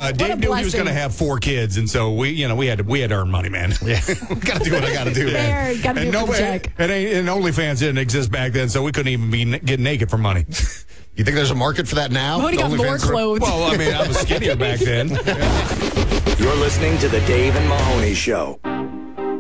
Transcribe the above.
Dave knew he was going to have 4 kids, and so we had to earn money, man. Yeah, got to do what I got to do, man. Got to do the check. And OnlyFans didn't exist back then, so we couldn't even be getting naked for money. You think there's a market for that now? Mahoney got more clothes. Well, I mean, I was skinnier back then. You're listening to the Dave and Mahoney Show.